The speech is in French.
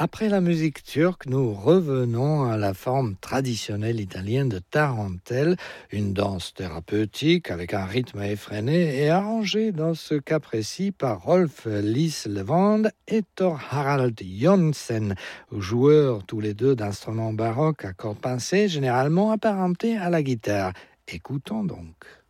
Après la musique turque, nous revenons à la forme traditionnelle italienne de tarentelle, une danse thérapeutique avec un rythme effréné et arrangée dans ce cas précis par Rolf Lislevand et Thor Harald Jonsen, joueurs tous les deux d'instruments baroques à cordes pincées généralement apparentés à la guitare. Écoutons donc.